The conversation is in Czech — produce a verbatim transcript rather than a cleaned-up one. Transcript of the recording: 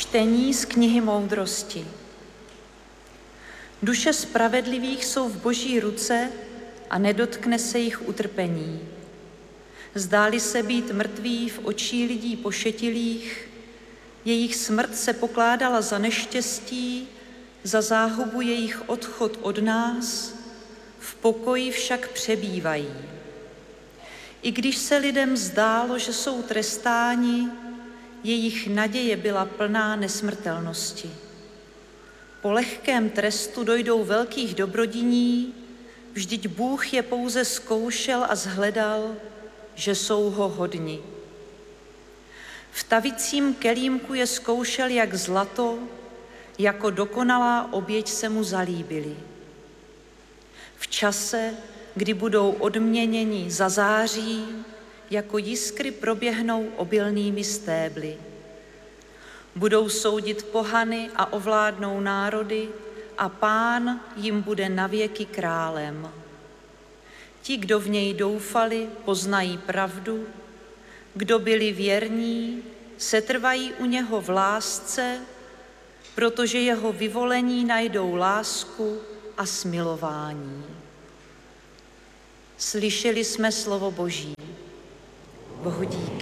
Čtení z knihy Moudrosti. Duše spravedlivých jsou v Boží ruce a nedotkne se jich utrpení. Zdáli se být mrtví v očí lidí pošetilých, jejich smrt se pokládala za neštěstí, za záhubu jejich odchod od nás, v pokoji však přebývají. I když se lidem zdálo, že jsou trestáni, jejich naděje byla plná nesmrtelnosti. Po lehkém trestu dojdou velkých dobrodiní, vždyť Bůh je pouze zkoušel a shledal, že jsou ho hodni. V tavicím kelímku je zkoušel jak zlato, jako dokonalá oběť se mu zalíbili. V čase, kdy budou odměněni, zazáří, jako jiskry proběhnou obilnými stébly. Budou soudit pohany a ovládnou národy a Pán jim bude navěky králem. Ti, kdo v něj doufali, poznají pravdu, kdo byli věrní, setrvají u něho v lásce, protože jeho vyvolení najdou lásku a smilování. Slyšeli jsme slovo Boží. Bohu díky.